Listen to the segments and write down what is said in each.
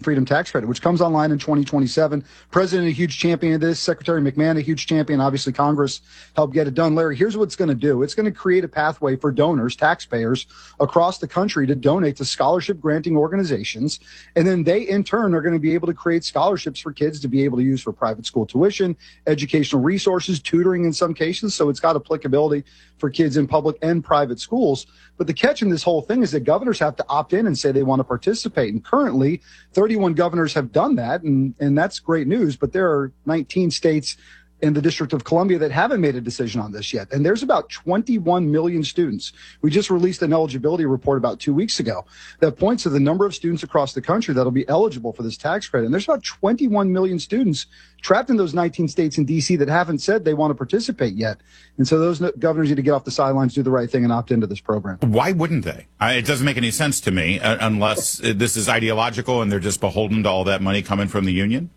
Freedom Tax Credit, which comes online in 2027. President, a huge champion of this. Secretary McMahon, a huge champion. Obviously, Congress helped get it done. Larry, here's what it's going to do. It's going to create a pathway for donors, taxpayers across the country to donate to scholarship granting organizations. And then they, in turn, are going to be able to create scholarships for kids to be able to use for private school tuition, educational resources, tutoring in some cases. So it's got applicability for kids in public and private schools. But the catch in this whole thing is that governors have to opt in and say they want to participate. And currently, 31 governors have done that, and that's great news. But there are 19 states in the District of Columbia that haven't made a decision on this yet. And there's about 21 million students. We just released an eligibility report about 2 weeks ago that points to the number of students across the country that'll be eligible for this tax credit. And there's about 21 million students trapped in those 19 states in D.C. that haven't said they want to participate yet. And so those governors need to get off the sidelines, do the right thing, and opt into this program. Why wouldn't they? It doesn't make any sense to me unless this is ideological and they're just beholden to all that money coming from the union.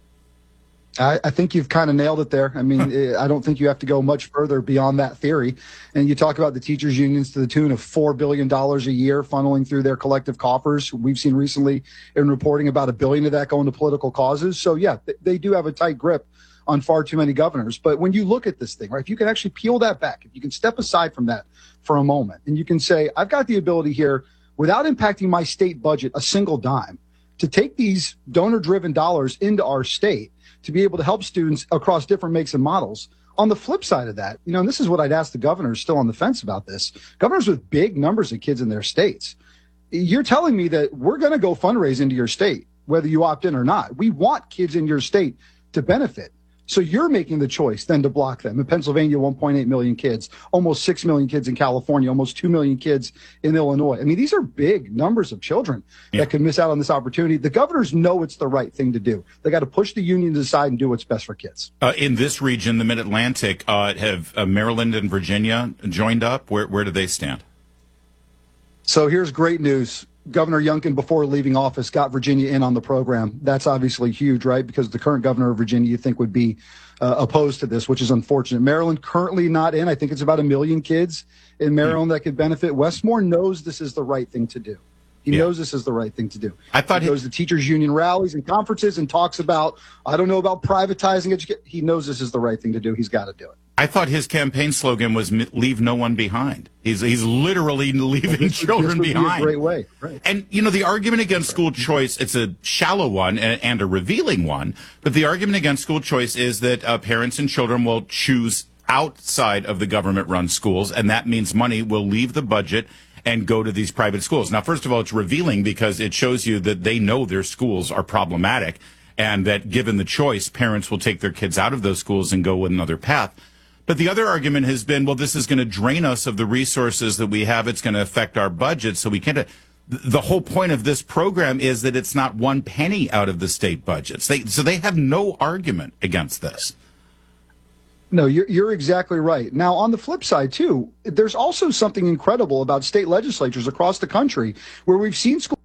I think you've kind of nailed it there. I mean, I don't think you have to go much further beyond that theory. And you talk about the teachers' unions to the tune of $4 billion a year funneling through their collective coffers. We've seen recently in reporting about $1 billion of that going to political causes. So, yeah, they do have a tight grip on far too many governors. But when you look at this thing, right, if you can actually peel that back, if you can step aside from that for a moment and you can say, I've got the ability here without impacting my state budget a single dime to take these donor-driven dollars into our state to be able to help students across different makes and models. On the flip side of that, and this is what I'd ask the governors still on the fence about this, governors with big numbers of kids in their states, you're telling me that we're going to go fundraise into your state, whether you opt in or not. We want kids in your state to benefit. So you're making the choice then to block them. In Pennsylvania, 1.8 million kids, almost 6 million kids in California, almost 2 million kids in Illinois. I mean, these are big numbers of children that could miss out on this opportunity. The governors know it's the right thing to do. They got to push the unions aside and do what's best for kids. In this region, the Mid-Atlantic, have Maryland and Virginia joined up? Where do they stand? So here's great news. Governor Youngkin, before leaving office, got Virginia in on the program. That's obviously huge, right? Because the current governor of Virginia, you think, would be opposed to this, which is unfortunate. Maryland currently not in. I think it's about 1 million kids in Maryland that could benefit. Westmore knows this is the right thing to do. He knows this is the right thing to do. I thought he goes to teachers union rallies and conferences and talks about, I don't know about privatizing education. He knows this is the right thing to do. He's got to do it. I thought his campaign slogan was "Leave no one behind." He's literally leaving children behind. Be a great way, right? And the argument against school choice, it's a shallow one and a revealing one. But the argument against school choice is that parents and children will choose outside of the government-run schools, and that means money will leave the budget and go to these private schools. Now, first of all, it's revealing because it shows you that they know their schools are problematic, and that given the choice, parents will take their kids out of those schools and go with another path. But the other argument has been, well, this is going to drain us of the resources that we have. It's going to affect our budget. So we can't. The whole point of this program is that it's not one penny out of the state budgets. So they have no argument against this. No, you're exactly right. Now, on the flip side, too, there's also something incredible about state legislatures across the country where we've seen schools.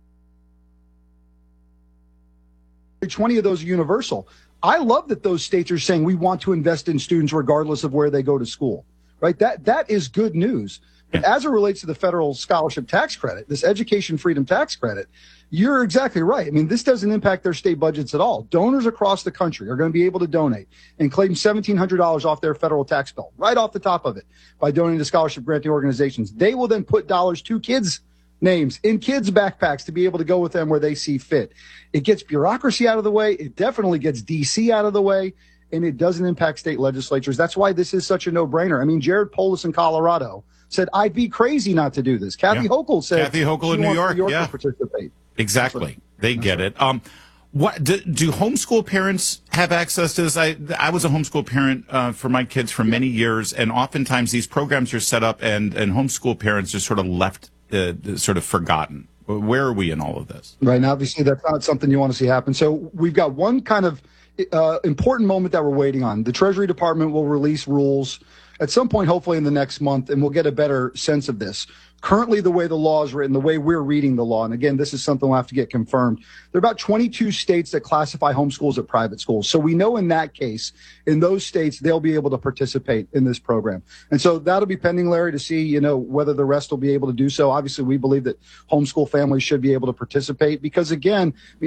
20 of those are universal. I love that those states are saying we want to invest in students regardless of where they go to school, right? That is good news. But as it relates to the federal scholarship tax credit, this education freedom tax credit, you're exactly right. I mean, this doesn't impact their state budgets at all. Donors across the country are going to be able to donate and claim $1,700 off their federal tax bill, right off the top of it, by donating to scholarship granting organizations. They will then put dollars to kids' names in kids' backpacks to be able to go with them where they see fit. It gets bureaucracy out of the way. It definitely gets D.C. out of the way, and it doesn't impact state legislatures. That's why this is such a no-brainer. I mean, Jared Polis in Colorado said, I'd be crazy not to do this. Kathy Hochul said, Kathy Hochul in New York to participate. Exactly. They get it. What do homeschool parents have access to this? I was a homeschool parent for my kids for many years, and oftentimes these programs are set up and homeschool parents are sort of left sort of forgotten. Where are we in all of this? Right. Now, obviously, that's not something you want to see happen. So we've got one kind of important moment that we're waiting on. The Treasury Department will release rules at some point, hopefully in the next month, and we'll get a better sense of this. Currently, the way the law is written, the way we're reading the law, and again, this is something we'll have to get confirmed, there are about 22 states that classify homeschools as private schools. So we know in that case, in those states, they'll be able to participate in this program. And so that'll be pending, Larry, to see, whether the rest will be able to do so. Obviously, we believe that homeschool families should be able to participate because, again,